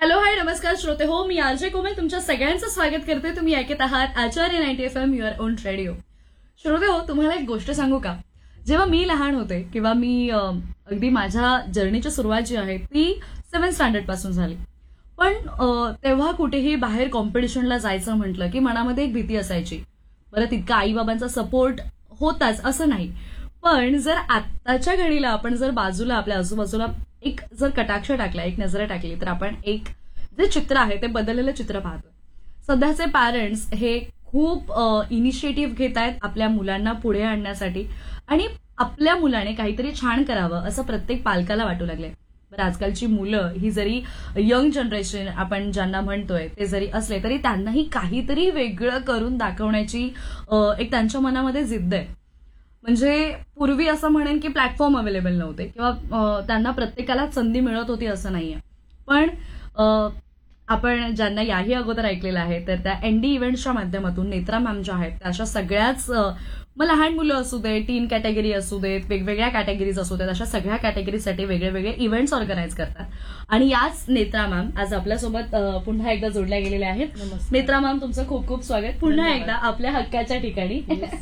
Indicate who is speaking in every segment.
Speaker 1: Hello hi नमस्कार श्रोते हो, मी आरजे कोमल तुमच्या सगळ्यांचं स्वागत करते. तुम्ही ऐकत आहात आचार्य 90 FM युअर ओन रेडिओ. श्रोते हो, तुम्हाला एक गोष्ट सांगू का? जेव्हा मी लहान होते किंवा मी अगदी माझ्या जर्नीची सुरुवात जी आहे ती 7th स्टँडर्ड पासून झाली. पण तेव्हा कुठेही बाहेर कॉम्पिटिशनला जायचं म्हटलं की मनामध्ये एक भीती असायची. बरं, तितका आईबाबांचा सपोर्ट होताच असं नाही, पण जर आत्ताच्या घडीला आपण जर बाजूला आपल्या आजूबाजूला एक जर कटाक्ष टाकला, एक नजर टाकली, तर आपण एक जे चित्र आहे ते बदललेलं चित्र पाहतो. सध्याचे पॅरेंट्स हे खूप इनिशिएटिव्ह घेत आहेत आपल्या मुलांना पुढे आणण्यासाठी आणि आपल्या मुलाने काहीतरी छान करावं असं प्रत्येक पालकाला वाटू लागले. बरं, आजकालची मुलं ही जरी यंग जनरेशन आपण ज्यांना म्हणतोय ते जरी असले तरी त्यांनाही काहीतरी वेगळं करून दाखवण्याची एक त्यांच्या मनामध्ये जिद्द आहे. म्हणजे पूर्वी असं म्हणेन की प्लॅटफॉर्म अवेलेबल नव्हते किंवा त्यांना प्रत्येकाला संधी मिळत होती असं नाहीये. पण आपण ज्यांना याही अगोदर ऐकलेलं आहे तर त्या एनडी इव्हेंट्सच्या माध्यमातून नेत्रा मॅम ज्या आहेत त्या अशा सगळ्याच मग लहान मुलं असू दे, टीन कॅटेगरी असू देत, वेगवेगळ्या कॅटेगरीज असू देत, अशा सगळ्या कॅटेगरीसाठी वेगळे वेगळे इव्हेंट्स ऑर्गनाईज करतात. आणि याच नेत्रा मॅम आज आपल्यासोबत पुन्हा एकदा जोडल्या गेलेल्या आहेत. नेत्रा मॅम, तुमचं खूप खूप स्वागत पुन्हा एकदा आपल्या हक्काच्या ठिकाणी.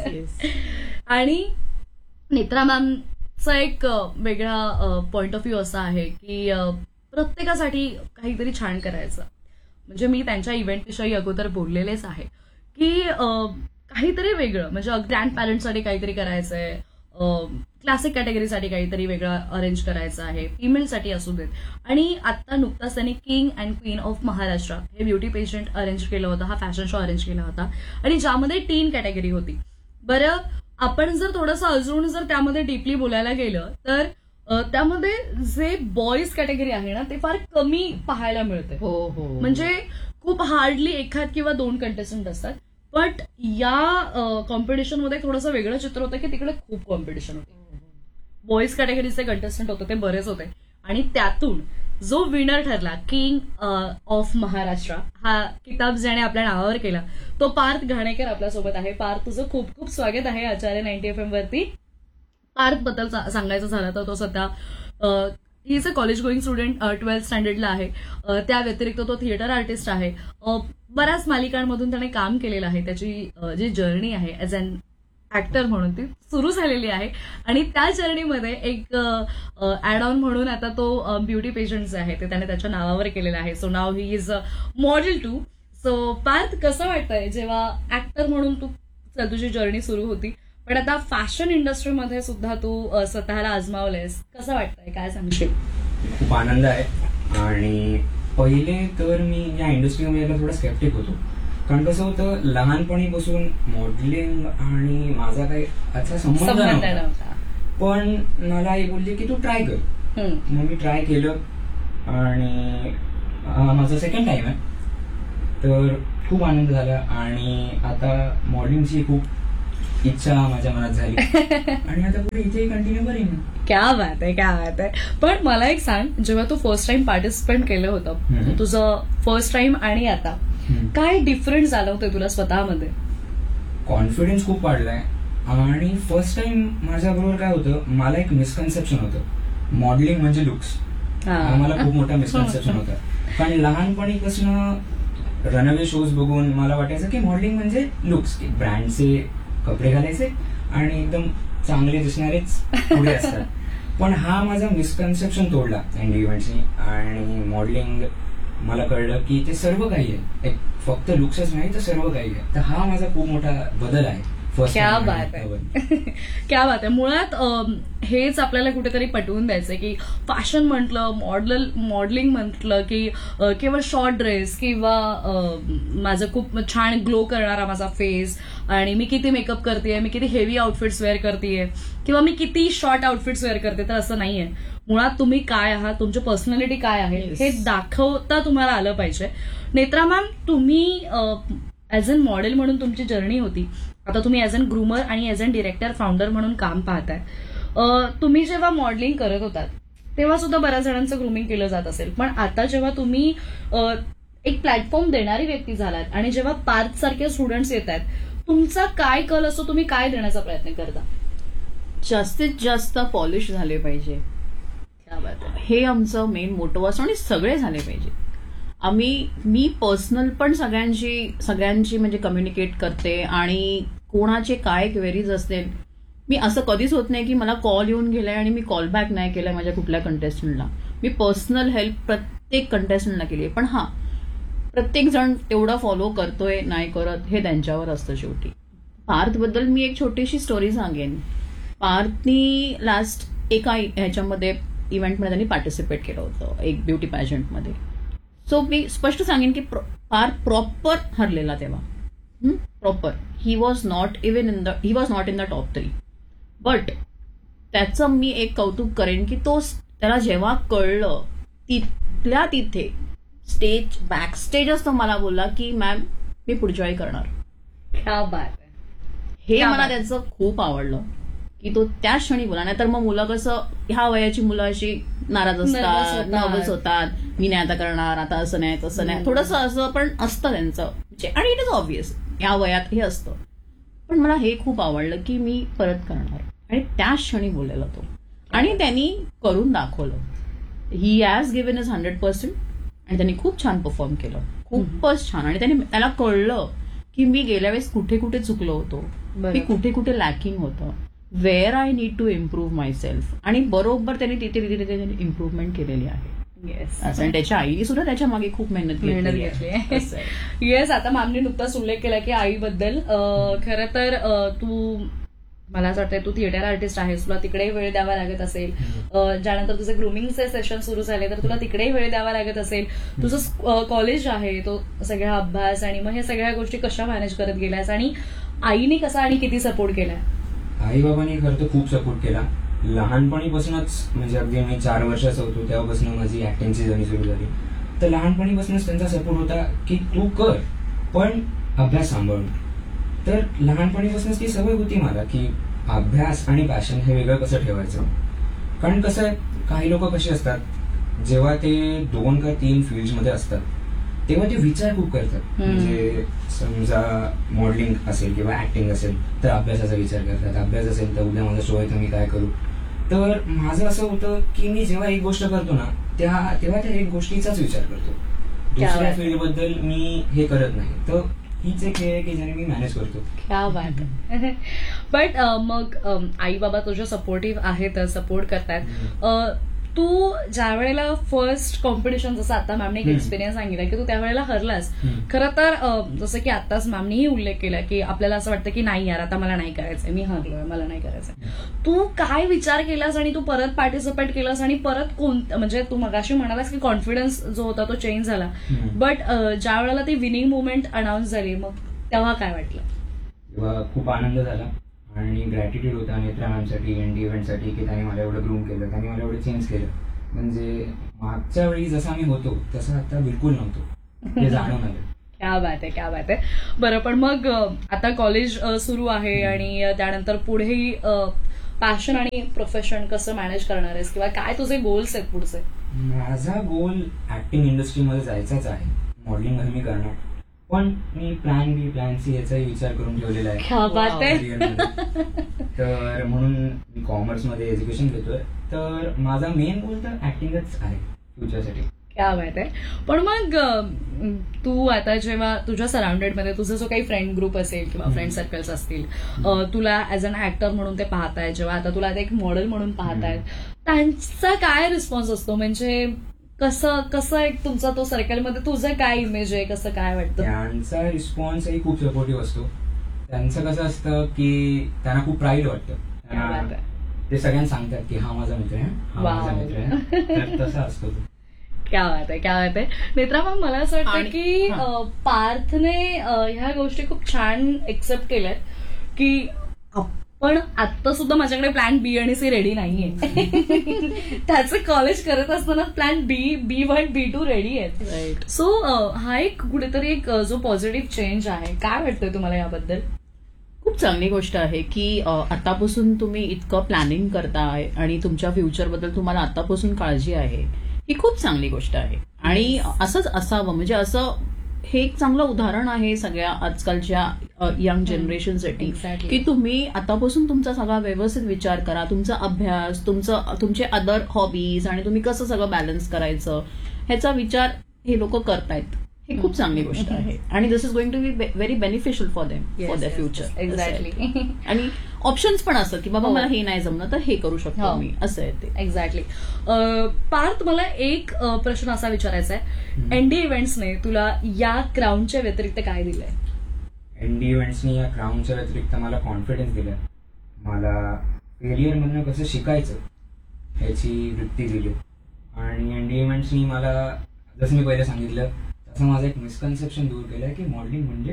Speaker 1: आणि नेत्रा मॅमचा एक वेगळा पॉइंट ऑफ व्ह्यू असा आहे की प्रत्येकासाठी काहीतरी छान करायचं. म्हणजे मी त्यांच्या इव्हेंटविषयी अगोदर बोललेलेच आहे की काहीतरी वेगळं, म्हणजे ग्रँड पॅरेंट्ससाठी काहीतरी करायचंय, क्लासिक कॅटेगरीसाठी काहीतरी वेगळं अरेंज करायचं आहे, फिमेलसाठी असू देत. आणि आता नुकताच त्यांनी king and queen of Maharashtra हे ब्युटी पेशंट अरेंज केलं होतं, हा फॅशन शो अरेंज केला होता आणि ज्यामध्ये टीन कॅटेगरी होती. बरं, आपण जर थोडंसं अजून जर त्यामध्ये डीपली बोलायला गेलं तर त्यामध्ये जे बॉईज कॅटेगरी आहे ना ते फार कमी पाहायला मिळते. म्हणजे खूप हार्डली एखाद किंवा दोन कंटेस्टंट असतात. बट या कॉम्पिटिशनमध्ये थोडंसं वेगळं चित्र होतं की तिकडे खूप कॉम्पिटिशन होते. बॉईज कॅटेगरीचे कंटेस्टंट होते ते बरेच होते आणि त्यातून जो विनर ठरला, किंग ऑफ महाराष्ट्र, हा किताब ज्याने आपल्या नावावर केला तो पार्थ घाणेकर आपल्यासोबत आहे. पार्थ, तुझं खूप खूप स्वागत आहे आचार्य 90 FM वरती. पार्थ बद्दल सांगायचं झालं तर तो सध्या he is a college going student, 12th स्टँडर्डला आहे. त्या व्यतिरिक्त तो थिएटर आर्टिस्ट आहे. बऱ्याच मालिकांमधून त्याने काम केलेलं आहे. त्याची जी जर्नी आहे ऍज अन ऍक्टर म्हणून ती सुरू झालेली आहे आणि त्या जर्नीमध्ये एक ऍड ऑन म्हणून आता तो ब्युटी पेशंट जे आहे ते त्याने त्याच्या नावावर केलेलं आहे. So now he is model to. So Parth, कसं वाटतंय जेव्हा ऍक्टर म्हणून तुझी जर्नी सुरू होती पण आता फॅशन इंडस्ट्रीमध्ये सुद्धा तू स्वतःला आजमावलंयस, कसं वाटतंय, काय सांगशील?
Speaker 2: खूप आनंद आहे. आणि पहिले तर मी या इंडस्ट्रीमध्ये थोडं स्केप्टिक होतो, कारण कसं होतं लहानपणीपासून मॉडेलिंग आणि माझा काही असा संबंध नव्हता. पण मला आई बोलली की तू ट्राय कर. मग मी ट्राय केलं आणि माझा सेकंड टाइम आहे, तर खूप आनंद झाला. आणि आता मॉडेलिंगची खूप इच्छा माझ्या मनात झाली आणि आता पुढे इथे कंटिन्यू करेन.
Speaker 1: क्या बात आहे, क्या बात आहे. पण मला एक सांग, जेव्हा तू फर्स्ट टाइम पार्टिसिपेट केलं होतं, तुझं फर्स्ट टाइम आणि आता काय डिफरन्स जाणवतोय तुला स्वतःमध्ये?
Speaker 2: कॉन्फिडन्स खूप वाढलाय. आणि फर्स्ट टाइम माझ्या बरोबर काय होतं, मला एक मिसकन्सेप्शन होतं मॉडेलिंग म्हणजे लुक्स. मला खूप मोठा मिसकन्सेप्शन होता, कारण लहानपणीपासून रनअवे शोज बघून मला वाटायचं की मॉडेलिंग म्हणजे लुक्स, ब्रँडचे कपडे घालायचे आणि एकदम चांगले दिसणारेच पुढे असतात. पण हा माझा मिसकन्सेप्शन तोडला एनडी इव्हेंट्सनी आणि मॉडेलिंग मला कळलं की ते सर्व काही आहे, फक्त लुक्सच नाही तर सर्व काही आहे. तर हा माझा खूप मोठा बदल आहे.
Speaker 1: क्या बात आहे, क्या बात आहे. मुळात हेच आपल्याला कुठेतरी पटवून द्यायचंय की फॅशन म्हटलं, मॉडेलिंग म्हटलं की केवळ शॉर्ट ड्रेस किंवा माझं खूप छान ग्लो करणारा माझा फेस आणि मी किती मेकअप करतेय, मी किती हेवी आउटफिट्स वेअर करतेय किंवा मी किती शॉर्ट आउटफिट्स वेअर करते, तर असं नाहीये. मुळात तुम्ही काय आहात, तुमची पर्सनॅलिटी काय आहे हे दाखवता तुम्हाला आलं पाहिजे. नेत्रा मॅम, तुम्ही ऍज अन मॉडेल म्हणून तुमची जर्नी होती, आता तुम्ही ऍज अन ग्रूमर आणि ऍज अन डिरेक्टर, फाउंडर म्हणून काम पाहताय. तुम्ही जेव्हा मॉडेलिंग करत होतात तेव्हा सुद्धा बऱ्याच जणांचं ग्रूमिंग केलं जात असेल, पण आता जेव्हा तुम्ही एक प्लॅटफॉर्म देणारी व्यक्ती झालात आणि जेव्हा पार्थ सारखे स्टुडंट्स येत आहेत, तुमचा काय कल असतो, तुम्ही काय देण्याचा प्रयत्न करता?
Speaker 3: जास्तीत जास्त पॉलिश झाले पाहिजे, हे आमचं मेन मोटो असतो आणि सगळे झाले पाहिजे. मी पर्सनल पण सगळ्यांची म्हणजे कम्युनिकेट करते, आणि कोणाचे काय क्वेरीज असतील, मी असं कधीच होत नाही की मला कॉल येऊन गेलाय आणि मी कॉल बॅक नाही केलाय माझ्या कुठल्या कंटेस्टंटला. मी पर्सनल हेल्प प्रत्येक कंटेस्टंटला केली आहे. पण हा, प्रत्येक जण तेवढं फॉलो करतोय नाही करत हे त्यांच्यावर असतं शेवटी. पार्थबद्दल मी एक छोटीशी स्टोरी सांगेन. पार्थनी लास्ट एका ह्याच्यामध्ये इव्हेंटमध्ये त्यांनी पार्टिसिपेट केलं होतं, एक ब्युटी पॅजंटमध्ये. सो मी स्पष्ट सांगेन की पार्थ प्रॉपर हरलेला तेव्हा, proper. He was not in the top 3. But त्याचं मी एक कौतुक करेन की त्याला जेव्हा कळलं, तिथल्या तिथे बॅक स्टेजच तो मला बोलला की मॅम मी पुढच्या वेळी करणार.
Speaker 1: क्या बात आहे.
Speaker 3: हे मला त्याचं खूप आवडलं की तो त्याच क्षणी बोला. नाहीतर मग मुलं कसं, ह्या वयाची मुलं अशी नाराज असतात, नर्वस होतात, मी नाही आता करणार, आता असं नाही तसं नाही, थोडंसं असं पण असतं त्यांचं. आणि इट इज ऑब्विस या वयात हे असतं. पण मला हे खूप आवडलं की मी परत करणार, आणि त्याच क्षणी बोललेला तो, आणि त्यांनी करून दाखवलं. ही हॅज गिव्हन इज 100%, आणि त्यांनी खूप छान परफॉर्म केलं, खूपच छान. आणि त्याला कळलं की मी गेल्या वेळेस कुठे कुठे चुकलो होतो, मी कुठे कुठे लॅकिंग होतं, wear I need to improve my self, आणि बरोबर त्यांनी तिथे इम्प्रूव्हमेंट केलेली आहे. आणि त्याच्या आईने सुद्धा त्याच्या मागे खूप मेहनत घेतली आहे.
Speaker 1: येस. आता मॅमने नुकताच उल्लेख केला की आईबद्दल. खरं तर तू, मला असं वाटतं तू थिएटर आर्टिस्ट आहेस, तुला तिकडे वेळ द्यावा लागत असेल. ज्यानंतर तुझे ग्रुमिंगचे सेशन सुरू झाले तर तुला तिकडे वेळ द्यावा लागत असेल. तुझं कॉलेज आहे, तो सगळा अभ्यास, आणि मग हे सगळ्या गोष्टी कशा मॅनेज करत गेल्यास, आणि आईने कसा आणि किती सपोर्ट केलाय?
Speaker 2: आई बाबांनी खरं तर खूप सपोर्ट केला. लहानपणीपासूनच, म्हणजे अगदी मी 4 वर्षाचा होतो तेव्हापासून माझी ऍक्टिंगची जर्नी सुरू झाली. तर लहानपणीपासूनच त्यांचा सपोर्ट होता की तू कर, पण अभ्यास सांभाळून. तर लहानपणीपासूनच ती सवय होती मला की अभ्यास आणि पॅशन हे वेगळं कसं ठेवायचं. कारण कसं आहे, काही लोक कशी असतात, जेव्हा ते 2 का 3 फील्डमध्ये असतात तेव्हा ते विचार खूप करतात. म्हणजे समजा मॉडेलिंग असेल किंवा ऍक्टिंग असेल तर अभ्यासाचा विचार करतात, अभ्यास असेल तर उद्या माझा शो आहे तर मी काय करू. तर माझं असं होतं की मी जेव्हा एक गोष्ट करतो ना तेव्हा त्या एक गोष्टीचाच विचार करतो, दुसऱ्या फील्डबद्दल मी हे करत नाही. तर हीच एक हे आहे की ज्याने मी मॅनेज करतो.
Speaker 1: क्या बात. बट मग आई बाबा तुझ्या सपोर्टिव्ह आहेत, सपोर्ट करतायत. तू ज्या वेळेला फर्स्ट कॉम्पिटिशन, जसं आता मॅमने एक एक्सपिरियन्स सांगितला की तू त्यावेळेला हरलास. खरं तर जसं की आताच मॅमनेही उल्लेख केला की आपल्याला असं वाटतं की नाही यार, आता मला नाही करायचंय, मी हरलोय, मला नाही करायचंय. तू काय विचार केलास आणि तू परत पार्टिसिपेट केलास, आणि परत म्हणजे तू मगाशी म्हणालास की कॉन्फिडन्स जो होता तो चेंज झाला, बट ज्या वेळेला ती विनिंग मुवमेंट अनाऊन्स झाली मग तेव्हा काय वाटलं?
Speaker 2: तेव्हा खूप आनंद झाला आणि ग्रॅटिट्यूड होता नेत्रा मॅमसाठी, एनडी इव्हेंटसाठी की त्यांनी मला एवढं ग्रूम केलं, त्यांनी मला एवढं चेंज केलं. म्हणजे मागच्या वेळी जसा मी होतो तसं आता बिलकुल नव्हतो, हे जाणून आलं.
Speaker 1: क्या बात आहे, क्या बात आहे. बरं, पण मग आता कॉलेज सुरू आहे आणि त्यानंतर पुढेही पॅशन आणि प्रोफेशन कसं मॅनेज करणार आहेस, किंवा काय तुझे गोल्स आहेत पुढचे?
Speaker 2: माझा गोल ऍक्टिंग इंडस्ट्रीमध्ये जायचाच आहे, मॉडेलिंग मी करणार. पण मी प्लॅन बी प्लॅन सी याचाही विचार करून ठेवलेला आहे. तर म्हणून मी कॉमर्समध्ये एज्युकेशन घेतोय. तर माझा मेन गोल तर ऍक्टिंगच आहे फ्युचरसाठी.
Speaker 1: क्या बात आहे. पण मग तू आता जेव्हा तुझ्या सराउंडेडमध्ये तुझा जो काही फ्रेंड ग्रुप असेल किंवा फ्रेंड सर्कल्स असतील, तुला ऍज अन ऍक्टर म्हणून ते पाहतायत, जेव्हा आता तुला एक मॉडेल म्हणून पाहतायत, त्यांचा काय रिस्पॉन्स असतो? म्हणजे कसं एक तुमचा तो सर्कलमध्ये तुझं काय इमेज आहे, कसं काय वाटतं?
Speaker 2: त्यांचा रिस्पॉन्सही खूप सपोर्टिव्ह असतो. त्यांचं कसं असतं की त्यांना खूप प्राईड वाटतं, ते सगळ्यांना सांगतात की हा माझा मित्र आहे, हा माझा मित्र आहे. तर तसा असतो तो.
Speaker 1: क्या बात आहे, क्या बात आहे. नेत्रा मग मला असं वाटतं की पार्थने ह्या गोष्टी खूप छान एक्सेप्ट केल्यात की पण आता सुद्धा माझ्याकडे प्लॅन बी आणि सी रेडी नाहीये. त्याचं कॉलेज करत असताना प्लॅन B1 B2 रेडी आहेत. सो हा एक कुठेतरी एक जो पॉझिटिव्ह चेंज आहे, काय वाटतंय तुम्हाला याबद्दल?
Speaker 3: खूप चांगली गोष्ट आहे की आतापासून तुम्ही इतकं प्लॅनिंग करताय आणि तुमच्या फ्युचरबद्दल तुम्हाला आतापासून काळजी आहे, ही खूप चांगली गोष्ट आहे. आणि असंच असावं, म्हणजे असं हे एक चांगलं उदाहरण आहे सगळ्या आजकालच्या यंग जनरेशनसाठी की तुम्ही आतापासून तुमचा सगळा व्यवस्थित विचार करा, तुमचा अभ्यास, तुमचे अदर हॉबीज आणि तुम्ही कसं सगळं बॅलन्स करायचं ह्याचा विचार हे लोक करतायत, हे खूप चांगली गोष्ट आहे आणि दिस is going to be very beneficial for them for the future.
Speaker 1: Exactly.
Speaker 3: आणि ऑप्शन्स पण असतात की बाबा मला हे नाही जमलं तर हे करू शकतो मी, असं आहे ते.
Speaker 1: एक्झॅक्टली. पार्थ, मला एक प्रश्न असा विचारायचा आहे, एनडी इव्हेंट्सने तुला या क्राऊनच्या व्यतिरिक्त काय दिलंय?
Speaker 2: एनडी इव्हेंट्सनी या क्राऊनच्या व्यतिरिक्त मला कॉन्फिडन्स दिला, मला फेलियर मधनं कसं शिकायचं ह्याची वृत्ती दिली. आणि एनडी इव्हेंट्सनी मला, जसं मी पहिले सांगितलं तसं, माझं एक मिसकन्सेप्शन दूर केलंय की मॉडेलिंग म्हणजे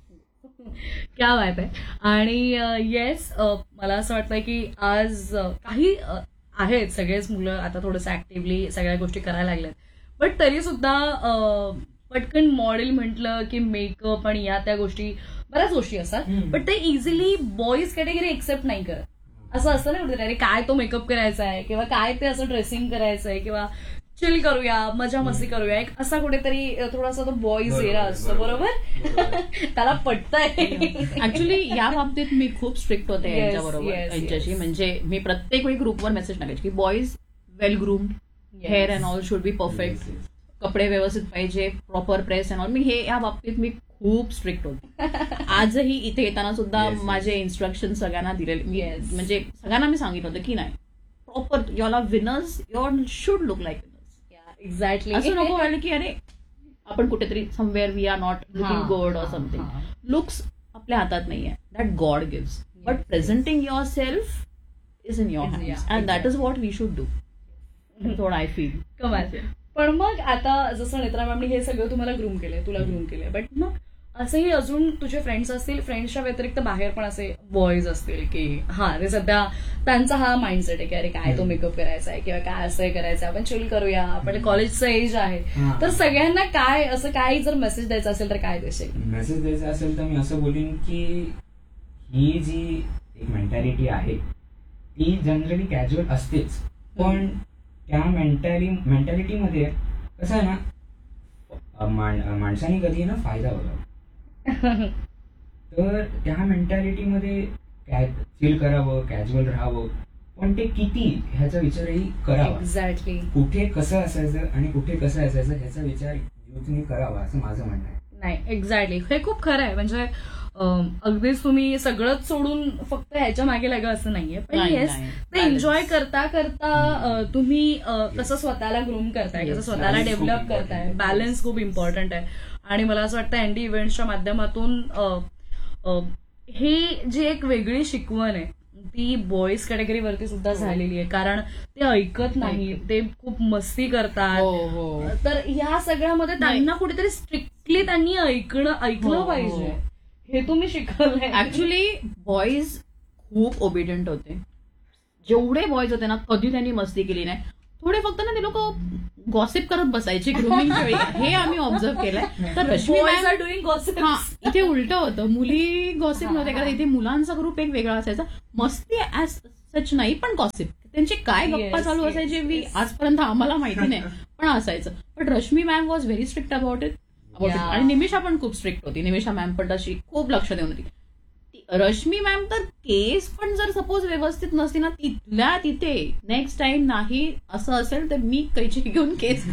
Speaker 1: क्या बात आहे. आणि येस, मला असं वाटतंय की आज काही आहेत सगळेच मुलं आता थोडंसं ऍक्टिव्हली सगळ्या गोष्टी करायला लागल्यात, बट तरी सुद्धा पटकन मॉडेल म्हटलं की मेकअप आणि या त्या गोष्टी, बऱ्याच गोष्टी असतात, बट ते इझिली बॉईज कॅटेगरी एक्सेप्ट नाही करत. असं असतं ना कुठेतरी, अरे काय तो मेकअप करायचा आहे, किंवा काय ते असं ड्रेसिंग करायचं आहे, किंवा चिल करूया, मजा मस्ती करूया, एक असा कुठेतरी थोडासा तो बॉईज एरा असतो. बरोबर? त्याला पटतंय.
Speaker 3: ऍक्च्युली या बाबतीत मी खूप स्ट्रिक्ट होते यांच्याबरोबर,
Speaker 1: yes.
Speaker 3: यांच्याशी. म्हणजे मी प्रत्येक वेळी ग्रुपवर मेसेज टाकायचे की boys well groomed, hair and all should be perfect, कपडे व्यवस्थित पाहिजे, प्रॉपर प्रेस अँड ऑल. मी हे या बाबतीत मी खूप स्ट्रिक्ट होते. आजही इथे येताना सुद्धा माझे इन्स्ट्रक्शन सगळ्यांना दिलेले, म्हणजे सगळ्यांना मी सांगितलं होतं की नाही, proper your winners, your should look like winners.
Speaker 1: Exactly.
Speaker 3: असं नको व्हायला की अरे आपण कुठेतरी somewhere we R not looking good or something. Looks आपल्या हातात नाहीये, that God gives, but presenting your self is in your hands and that is what we should do. थोडं आय फील.
Speaker 1: कमाल. पण मग आता जसं नेत्रा मॅमनी हे सगळं तुम्हाला ग्रूम केलंय, तुला ग्रूम केलंय, बट मग असंही अजून तुझे फ्रेंड्स असतील, फ्रेंड्सच्या व्यतिरिक्त बाहेर पण असे बॉईज असतील की ते सध्या त्यांचा हा माइंडसेट आहे की अरे काय तो मेकअप करायचा आहे, किंवा काय असं करायचं आहे, आपण चिल करूया, आपण कॉलेजचं एज आहे, तर सगळ्यांना काय असं काही जर मेसेज द्यायचा असेल तर काय देशील?
Speaker 2: मेसेज द्यायचा असेल तर मी असं बोलीन की ही जी एक मेंटॅलिटी आहे ती जनरली कॅज्युअल असतेच, पण त्या मेंटॅलिटीमध्ये कसं आहे ना, माणसाने कधी ना फायदा होता. तर त्या मेंटॅलिटीमध्ये चिल करावं, कॅज्युअल राहावं, पण ते किती ह्याचा विचारही करावा.
Speaker 1: एक्झॅक्टली.
Speaker 2: कुठे कसं असायचं आणि कुठे कसं असायचं ह्याचा विचार युथने करावा, असं माझं म्हणणं आहे.
Speaker 1: नाही, एक्झॅक्टली, हे खूप खरं आहे. म्हणजे अगदीच तुम्ही सगळंच सोडून फक्त ह्याच्या मागे लागा असं नाहीये, पण येस, ते एन्जॉय करता करता तुम्ही कसं स्वतःला ग्रूम करताय, कसं स्वतःला डेव्हलप करताय, बॅलन्स खूप इम्पॉर्टंट आहे. आणि मला असं वाटतं एनडी इव्हेंट्सच्या माध्यमातून ही जी एक वेगळी शिकवण आहे ती बॉईज कॅटेगरीवरती सुद्धा झालेली आहे, कारण ते ऐकत नाही, ते खूप मस्ती करतात. तर या सगळ्यामध्ये त्यांना कुठेतरी स्ट्रिक्टली त्यांनी ऐकलं पाहिजे, हे तुम्ही शिकवलंय.
Speaker 3: ऍक्च्युली बॉईज खूप ओबिडियंट होते. जेवढे बॉईज होते ना, कधी त्यांनी मस्ती केली नाही. थोडे फक्त ना ते लोक गॉसिप करत बसायचे ग्रूमिंगच्या वेळी, हे आम्ही ऑब्झर्व केलंय. तर रश्मी मॅम
Speaker 1: डुईंग गॉसिप.
Speaker 3: इथे उलट होतं, मुली गॉसिप नव्हते करत, इथे मुलांचा ग्रुप एक वेगळा असायचा. मस्ती ऍज सच नाही, पण गॉसिप, त्यांचे काय गप्पा चालू असायचे मी आजपर्यंत आम्हाला माहिती नाही, पण असायचं. पण Rashmi ma'am was very strict about it. आणि निमिषा पण खूप स्ट्रिक्ट होती. निमिषा मॅम पण तशी खूप लक्ष देऊन होती. रश्मी मॅम तर केस पण जर सपोज व्यवस्थित नसती ना, तिथल्या तिथे नेक्स्ट टाइम नाही असं असेल तर मी कैची घेऊन केस.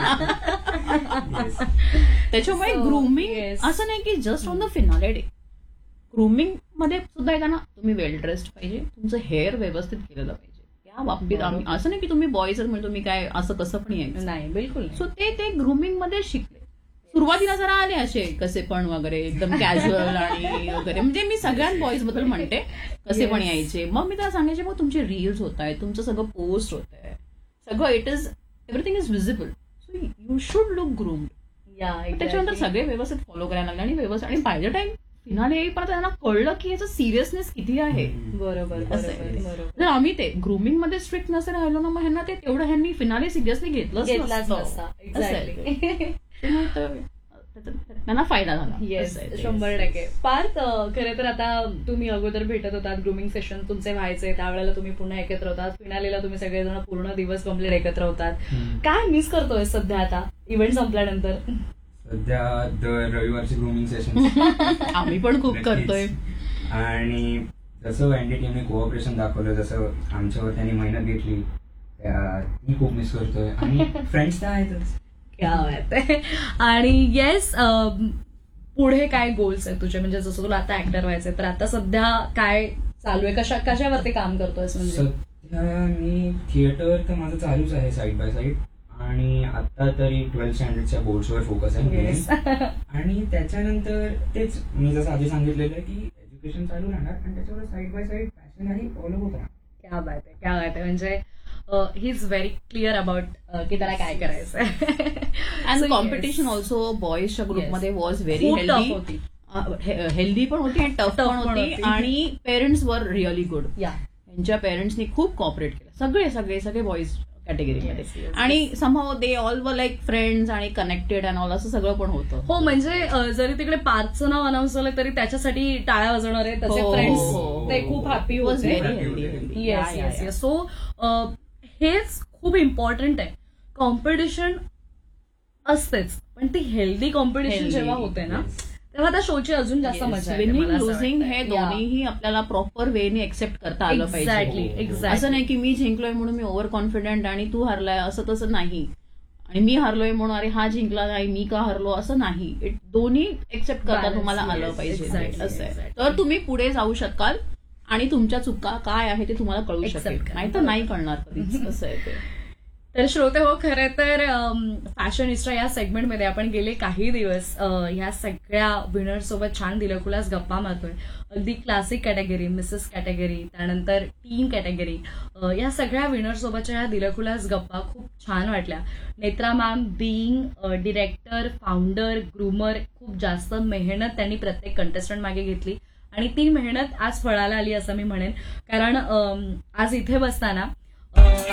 Speaker 3: त्याच्यामुळे ग्रूमिंग असं नाही की just on the finale day. Grooming मध्ये सुद्धा येताना तुम्ही वेल ड्रेस्ड पाहिजे, तुमचं हेअर व्यवस्थित केलेलं पाहिजे. त्या बाबतीत आम्ही असं नाही की तुम्ही बॉईज म्हणजे तुम्ही काय असं कसं पण यायचं
Speaker 1: नाही, बिलकुल.
Speaker 3: सो ते ग्रूमिंग मध्ये शिकले. सुरुवातीला जरा आले असे कसे पण वगैरे, एकदम कॅज्युअल आणि वगैरे, म्हणजे मी सगळ्याच बॉईज बद्दल म्हणते, कसे पण यायचे. मग मी त्याला सांगायचे मग तुमचे रील्स होत आहेत, तुमचं सगळं पोस्ट होत आहे, सगळं everything is visible, so you should look groomed. त्याच्यानंतर सगळे व्यवस्थित फॉलो करायला लागले आणि व्यवस्थित, आणि बाय द टाइम फिनाले येईपर्यंत त्यांना कळलं की याचं सिरियसनेस किती आहे.
Speaker 1: बरोबर.
Speaker 3: जर आम्ही ते ग्रूमिंग मध्ये स्ट्रिक्ट नसे राहिलो ना, मग ह्यांना ते तेवढं ह्यांनी फिनाले सिरियसली घेतलंच त्यांना फायदा झाला.
Speaker 1: येस, 100%. पार्थ, खरं तर आता तुम्ही अगोदर भेटत होतात, ग्रूमिंग सेशन तुमचे व्हायचे, त्यावेळेला तुम्ही पुन्हा एकत्र होतात, फिनालेला तुम्ही सगळेजण पूर्ण दिवस कंप्लीट एकत्र होतात. काय मिस करतोय सध्या आता इव्हेंट संपल्यानंतर?
Speaker 2: सध्या दर रविवारची ग्रूमिंग सेशन
Speaker 3: आम्ही पण खूप करतोय.
Speaker 2: आणि जसं एनडी टीमने कोऑपरेशन दाखवलं, जसं आमच्यावर त्यांनी मेहनत घेतली, ती खूप मिस करतोय. आणि फ्रेंड्स तर आहेतच,
Speaker 1: क्या बात आहे. आणि येस, पुढे काय गोल्स आहेत तुझे, म्हणजे जसं तुला आता ऍक्टर व्हायचंय तर आता सध्या काय चालू आहे, कशावरती काम करतोयस म्हणजे?
Speaker 2: सध्या मी थिएटर तर माझं चालूच आहे साईड बाय साईड, आणि आता तरी 12th स्टँडर्डच्या बोर्ड्सवर फोकस आहे.
Speaker 1: Yes.
Speaker 2: आणि त्याच्यानंतर तेच मी जसं आधी सांगितलेलं आहे की एज्युकेशन चालू राहणार आणि त्याच्यावर साईड बाय साईड पॅशन आहे फॉलो होत राहणार.
Speaker 1: क्या बात आहे, क्या बात आहे. म्हणजे he is very clear about की त्याला काय करायचंय.
Speaker 3: And
Speaker 1: So,
Speaker 3: competition
Speaker 1: yes.
Speaker 3: Also बॉईजच्या ग्रुपमध्ये वॉज व्हेरी
Speaker 1: खूप tough
Speaker 3: हेल्दी.
Speaker 1: होती.
Speaker 3: हेल्दी पण होती आणि टफ
Speaker 1: Tough
Speaker 3: पण
Speaker 1: पण
Speaker 3: होती,
Speaker 1: होती.
Speaker 3: आणि पेरेंट्स वर रिअली गुड.
Speaker 1: या
Speaker 3: यांच्या पेरेंट्सनी खूप कॉपरेट केलं, सगळे सगळे सगळे बॉईज कॅटेगरीमध्ये.
Speaker 1: Yes, yes,
Speaker 3: आणि somehow they all were like friends आणि कनेक्टेड अँड ऑल, असं सगळं पण होतं.
Speaker 1: हो, म्हणजे जरी तिकडे पार्थचं नाव अनाऊन्स झालं तरी त्याच्यासाठी टाळ्या वाजवणारे त्याचे
Speaker 3: हो,
Speaker 1: फ्रेंड्स
Speaker 3: हो,
Speaker 1: ते खूप हॅपी
Speaker 3: वॉज
Speaker 1: होते.
Speaker 3: Very
Speaker 2: Happy
Speaker 3: healthy.
Speaker 2: होते.
Speaker 1: Yes yes yes. सो हेच खूप इम्पॉर्टंट आहे. कॉम्पिटिशन असतेच, पण ती हेल्दी कॉम्पिटिशन
Speaker 3: Healthy.
Speaker 1: जेव्हा होते ना तेव्हा त्या शोची अजून जास्त मजा येते.
Speaker 3: विनिंग
Speaker 1: मला असं
Speaker 3: लुझिंग
Speaker 1: वाटतंय.
Speaker 3: हे
Speaker 1: Yeah.
Speaker 3: दोन्हीही आपल्याला प्रॉपर वेने एक्सेप्ट करता आलं
Speaker 1: एक्झॅक्टली
Speaker 3: पाहिजे.
Speaker 1: एक्झॅक्टली.
Speaker 3: असं नाही की मी जिंकलोय म्हणून मी ओव्हर कॉन्फिडंट आणि तू हारलाय असं तसं नाही, आणि मी हारलोय म्हणून अरे हा जिंकला नाही मी का हारलो असं नाही. दोन्ही एक्सेप्ट करता
Speaker 1: Balance,
Speaker 3: तुम्हाला आलं
Speaker 1: yes,
Speaker 3: पाहिजे.
Speaker 1: exactly,
Speaker 3: असं आहे.
Speaker 1: exactly.
Speaker 3: तर तुम्ही पुढे जाऊ शकाल आणि तुमच्या चुका काय आहे ते तुम्हाला कळू
Speaker 1: Accept
Speaker 3: शकेल,
Speaker 1: करा.
Speaker 3: नाही तर नाही कळणार कधीच. असं आहे ते.
Speaker 1: तर श्रोते हो, खरं तर फॅशनिस्टा या सेगमेंटमध्ये आपण गेले काही दिवस ह्या सगळ्या विनर सोबत छान दिलखुलास गप्पा मारतोय. अगदी क्लासिक कॅटेगरी, मिसेस कॅटेगरी, त्यानंतर टीन कॅटेगरी, या सगळ्या विनर सोबतच्या ह्या दिलखुलास गप्पा खूप छान वाटल्या. Netra ma'am being director, founder, groomer, खूप जास्त मेहनत त्यांनी प्रत्येक कंटेस्टंट मागे घेतली आणि ती मेहनत आज फळाला आली असं मी म्हणेन. कारण आज इथे बसताना